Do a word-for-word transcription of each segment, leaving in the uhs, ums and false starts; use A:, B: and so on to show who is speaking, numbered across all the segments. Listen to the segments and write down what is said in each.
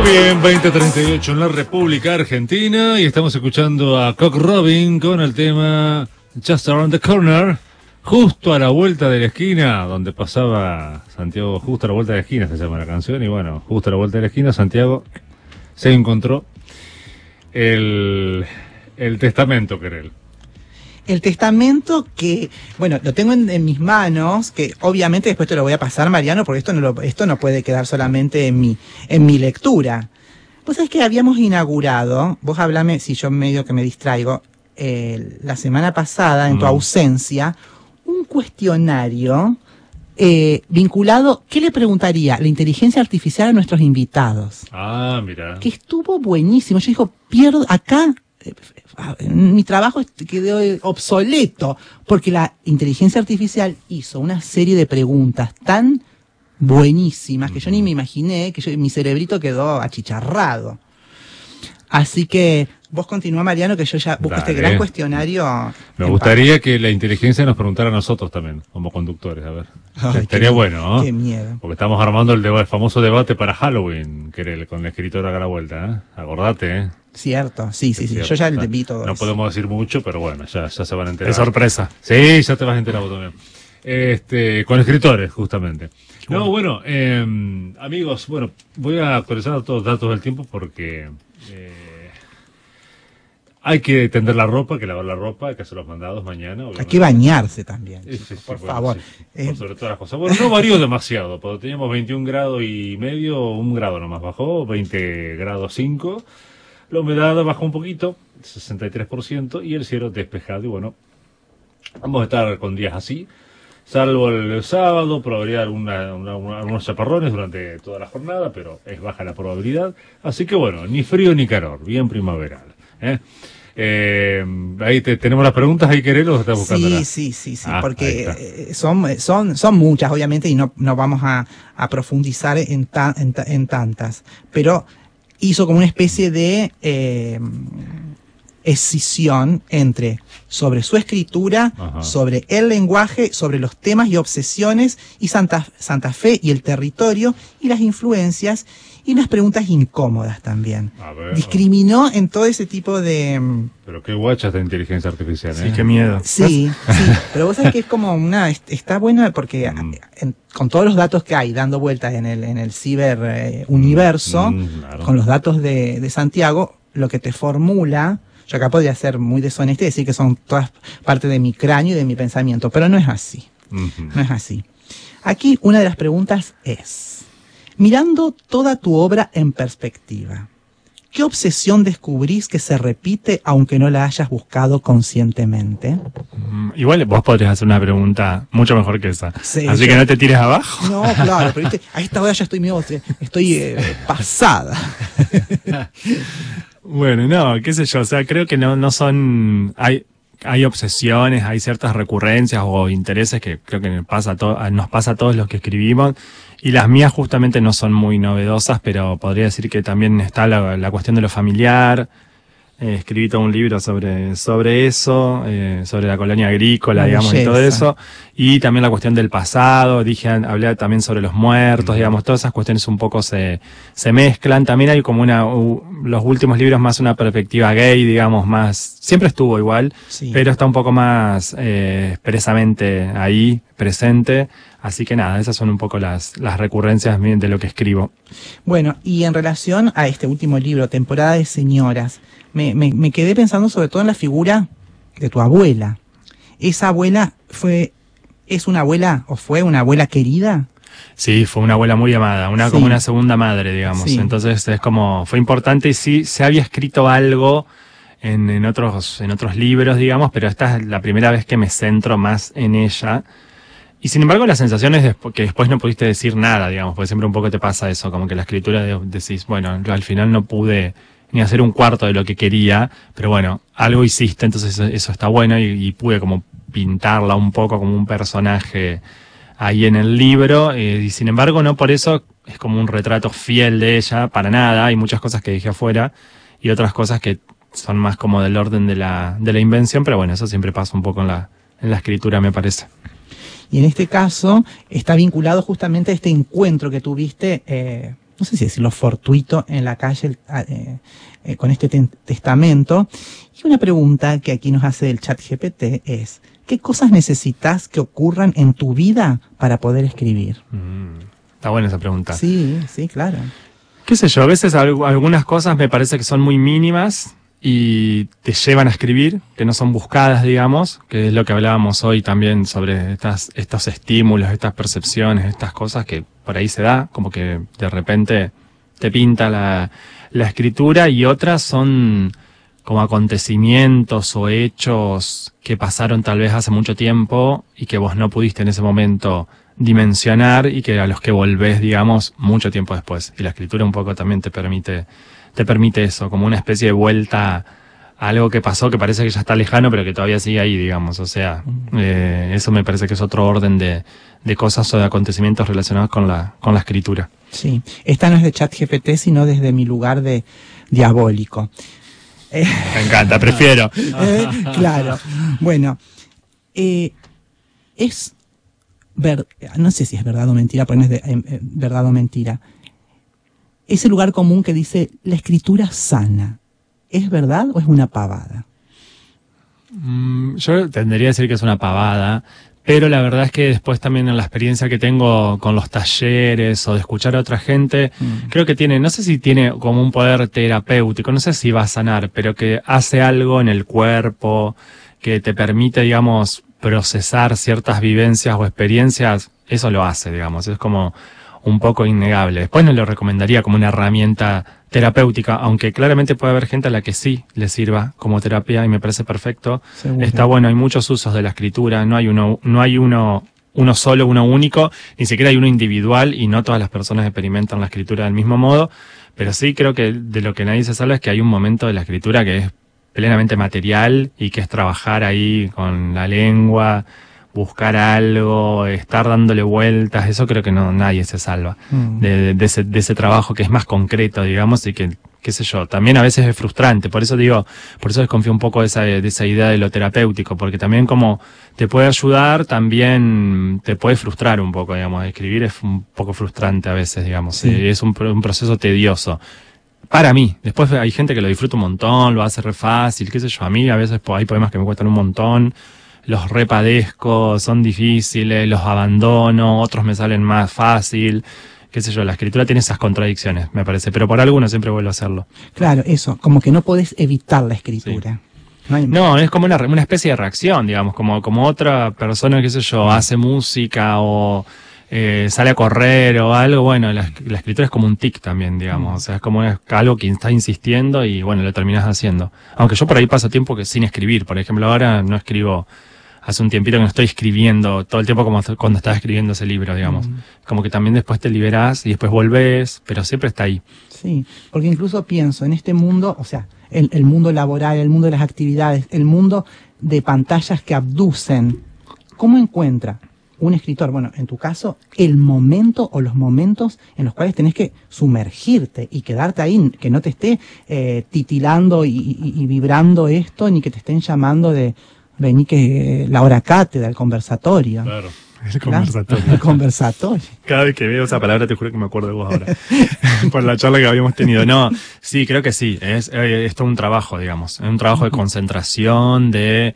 A: Bien, veinte treinta y ocho en la República Argentina y estamos escuchando a Cock Robin con el tema Just Around the Corner, justo a la vuelta de la esquina, donde pasaba Santiago, justo a la vuelta de la esquina se llama la canción, y bueno, justo a la vuelta de la esquina Santiago se encontró el, el testamento, querel.
B: El testamento que, bueno, lo tengo en, en mis manos, que obviamente después te lo voy a pasar, Mariano, porque esto no lo, esto no puede quedar solamente en mi, en mi lectura. Vos sabés que habíamos inaugurado, vos hablame si yo medio que me distraigo, eh, la semana pasada, en tu ausencia, un cuestionario eh, vinculado, ¿qué le preguntaría la inteligencia artificial a nuestros invitados?
A: Ah, mira.
B: Que estuvo buenísimo. Yo digo, pierdo acá... Eh, mi trabajo quedó obsoleto porque la inteligencia artificial hizo una serie de preguntas tan buenísimas que yo ni me imaginé, que yo, mi cerebrito quedó achicharrado. Así que vos continúa, Mariano, que yo ya busco
A: Dale.
B: Este gran cuestionario.
A: Me gustaría que la inteligencia nos preguntara a nosotros también, como conductores, a ver. Ay, estaría
B: qué,
A: bueno, ¿no?
B: Qué miedo.
A: Porque estamos armando el, deba- el famoso debate para Halloween, querel, con la escritora a la vuelta, ¿eh? Acordate, ¿eh?
B: Cierto, sí, sí, sí.
A: Cierto.
B: Yo ya
A: O sea,
B: le vi todo
A: no
B: eso.
A: podemos decir mucho, pero bueno, ya, ya se van a enterar.
C: Es sorpresa.
A: Sí, ya te vas a enterar vos también. Este, con escritores, justamente. No, bueno, eh, amigos, bueno, voy a actualizar todos los datos del tiempo porque eh, hay que tender la ropa, hay que lavar la ropa, hay que hacer los mandados mañana.
B: Hay que bañarse también,
A: Sí, sí, sí,
B: por
A: bueno,
B: favor.
A: sí,
B: Eh,
A: por sobre todas las cosas. Bueno, no varió demasiado, porque teníamos veintiún grados y medio, un grado nomás bajó, veinte grados cinco. La humedad bajó un poquito, sesenta y tres por ciento, y el cielo despejado. Y bueno, vamos a estar con días así, salvo el sábado, probabilidad alguna, una, una, algunos chaparrones durante toda la jornada, pero es baja la probabilidad. Así que bueno, ni frío ni calor, bien primaveral. ¿eh? Eh, ahí te, tenemos las preguntas, ahí querés, o estás buscando.
B: Sí, sí, sí, sí,
A: Ah,
B: porque eh, son, son, son muchas, obviamente, y no, no vamos a, a profundizar en, ta, en, ta, en tantas, pero hizo como una especie de eh, escisión entre sobre su escritura, Ajá. sobre el lenguaje, sobre los temas y obsesiones, y Santa, Santa Fe y el territorio, y las influencias, y unas preguntas incómodas también.
A: A ver,
B: discriminó en todo ese tipo de...
A: Pero qué guacha esta inteligencia artificial, ¿eh?
C: Sí, qué miedo.
B: Sí, sí, pero vos sabés que es como una... Está buena porque mm. en, con todos los datos que hay dando vueltas en el, en el ciber eh, universo, mm, claro. con los datos de, de Santiago, lo que te formula... Yo acá podría ser muy deshonesto y decir que son todas parte de mi cráneo y de mi pensamiento, pero no es así. Uh-huh. No es así. Aquí una de las preguntas es, mirando toda tu obra en perspectiva, ¿qué obsesión descubrís que se repite aunque no la hayas buscado conscientemente?
C: Mm, igual vos podrías hacer una pregunta mucho mejor que esa. Sí, Así yo, que no te tires abajo.
B: No, claro, pero ¿viste? A esta hora ya estoy medio, estoy eh, pasada.
C: Bueno, no, qué sé yo, o sea, creo que no, no son, hay, hay obsesiones, hay ciertas recurrencias o intereses que creo que nos pasa a, to, nos pasa a todos los que escribimos, y las mías justamente no son muy novedosas, pero podría decir que también está la, la cuestión de lo familiar. Eh, escribí todo un libro sobre, sobre eso, eh, sobre la colonia agrícola, la digamos, belleza. Y todo eso. Y también la cuestión del pasado, dije, hablé también sobre los muertos, digamos, todas esas cuestiones un poco se, se mezclan. También hay como una, uh, los últimos libros más una perspectiva gay, digamos, más, siempre estuvo igual, sí. pero está un poco más, eh, expresamente ahí, presente. Así que nada, esas son un poco las, las recurrencias de lo que escribo.
B: Bueno, y en relación a este último libro, Temporada de Señoras, me, me, me quedé pensando sobre todo en la figura de tu abuela. ¿Esa abuela fue, es una abuela o fue una abuela querida?
C: Sí, fue una abuela muy amada, una sí. como una segunda madre, digamos. Sí. Entonces es como, fue importante y sí, se había escrito algo en, en otros, en otros libros, digamos, pero esta es la primera vez que me centro más en ella. Y sin embargo la sensación es que después no pudiste decir nada, digamos, porque siempre un poco te pasa eso, como que la escritura de, decís, bueno, yo al final no pude ni hacer un cuarto de lo que quería, pero bueno, algo hiciste, entonces eso, eso está bueno y, y pude como pintarla un poco como un personaje ahí en el libro, eh, y sin embargo no por eso es como un retrato fiel de ella, para nada, hay muchas cosas que dejé afuera y otras cosas que son más como del orden de la, de la invención, pero bueno, eso siempre pasa un poco en la, en la escritura, me parece.
B: Y en este caso está vinculado justamente a este encuentro que tuviste, eh, no sé si decirlo fortuito, en la calle eh, eh, con este te testamento. Y una pregunta que aquí nos hace el chat G P T es, ¿qué cosas necesitas que ocurran en tu vida para poder escribir?
C: Mm, está buena esa pregunta.
B: Sí, sí, claro.
C: Qué sé yo, a veces algunas cosas me parece que son muy mínimas y te llevan a escribir, que no son buscadas, digamos, que es lo que hablábamos hoy también sobre estas, estos estímulos, estas percepciones, estas cosas que por ahí se da, como que de repente te pinta la, la escritura, y otras son como acontecimientos o hechos que pasaron tal vez hace mucho tiempo y que vos no pudiste en ese momento dimensionar y que a los que volvés, digamos, mucho tiempo después. Y la escritura un poco también te permite te permite eso, como una especie de vuelta a algo que pasó que parece que ya está lejano, pero que todavía sigue ahí, digamos. O sea, eh, eso me parece que es otro orden de, de cosas o de acontecimientos relacionados con la, con la escritura.
B: Sí, esta no es de chat G P T, sino desde mi lugar de diabólico.
C: Eh, me encanta, prefiero.
B: eh, claro. Bueno, eh, es ver, no sé si es verdad o mentira, pero no es de, eh, verdad o mentira. Ese lugar común que dice la escritura sana, ¿es verdad o es una pavada?
C: Mm, yo tendería a decir que es una pavada, pero la verdad es que después también en la experiencia que tengo con los talleres o de escuchar a otra gente, mm. creo que tiene, no sé si tiene como un poder terapéutico, no sé si va a sanar, pero que hace algo en el cuerpo que te permite, digamos, procesar ciertas vivencias o experiencias. Eso lo hace, digamos, es como un poco innegable. Después no lo recomendaría como una herramienta terapéutica, aunque claramente puede haber gente a la que sí le sirva como terapia y me parece perfecto. Seguro. Está bueno, hay muchos usos de la escritura, no hay uno, no hay uno, uno solo, uno único, ni siquiera hay uno individual y no todas las personas experimentan la escritura del mismo modo, pero sí creo que de lo que nadie se habla es que hay un momento de la escritura que es plenamente material y que es trabajar ahí con la lengua, buscar algo, estar dándole vueltas, eso creo que no nadie se salva mm. de, de, de, ese, de ese trabajo que es más concreto, digamos, y que, qué sé yo, también a veces es frustrante, por eso digo, por eso desconfío un poco de esa, de esa idea de lo terapéutico, porque también como te puede ayudar, también te puede frustrar un poco, digamos, escribir es un poco frustrante a veces, digamos, sí. eh, es un, un proceso tedioso. Para mí, después hay gente que lo disfruta un montón, lo hace re fácil, qué sé yo, a mí a veces hay poemas que me cuestan un montón, los repadezco, son difíciles, los abandono, otros me salen más fácil, qué sé yo, la escritura tiene esas contradicciones, me parece, pero por alguno siempre vuelvo a hacerlo.
B: Claro, eso, como que no podés evitar la escritura.
C: Sí. No, hay... no, es como una, una especie de reacción, digamos, como, como otra persona, qué sé yo, hace música o eh, sale a correr o algo, bueno, la, la escritura es como un tic también, digamos, mm. o sea, es como es algo que está insistiendo y bueno, lo terminás haciendo. Aunque yo por ahí paso tiempo que sin escribir, por ejemplo, ahora no escribo. Hace un tiempito que no estoy escribiendo todo el tiempo como cuando estaba escribiendo ese libro, digamos. Mm. Como que también después te liberás y después volvés, pero siempre está ahí.
B: Sí, porque incluso pienso en este mundo, o sea, el, el mundo laboral, el mundo de las actividades, el mundo de pantallas que abducen. ¿Cómo encuentra un escritor, bueno, en tu caso, el momento o los momentos en los cuales tenés que sumergirte y quedarte ahí, que no te esté eh, titilando y, y, y vibrando esto, ni que te estén llamando de... Vení que la hora cátedra, el conversatorio.
C: Claro, el conversatorio.
B: El conversatorio.
C: Cada vez que veo esa palabra te juro que me acuerdo de vos ahora. Por la charla que habíamos tenido. No, sí, creo que sí. Es, es todo un trabajo, digamos. Es un trabajo de concentración, de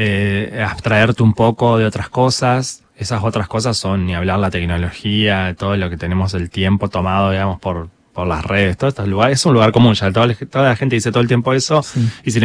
C: eh, abstraerte un poco de otras cosas. Esas otras cosas son, ni hablar la tecnología, todo lo que tenemos el tiempo tomado, digamos, por, por las redes, todo estos lugares. Es un lugar común ya. Toda la, toda la gente dice todo el tiempo eso. Sí. Y si